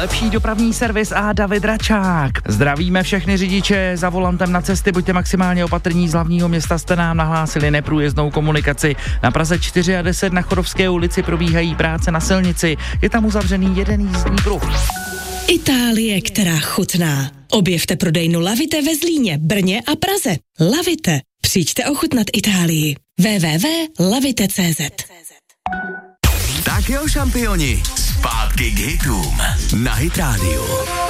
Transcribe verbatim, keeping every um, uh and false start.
nejlepší dopravní servis a David Račák. Zdravíme všechny řidiče za volantem na cesty, buďte maximálně opatrní, z hlavního města jste nám nahlásili neprůjezdnou komunikaci. Na Praze čtyři a deset na Chodovské ulici probíhají práce na silnici, je tam uzavřený jeden jízdní pruh. Itálie, která chutná. Objevte prodejnu Lavite ve Zlíně, Brně a Praze. Lavite. Přijďte ochutnat Itálii. w w w tečka lavite tečka c z. Tak jo, šampioni, zpátky k hitům na Hit Radio.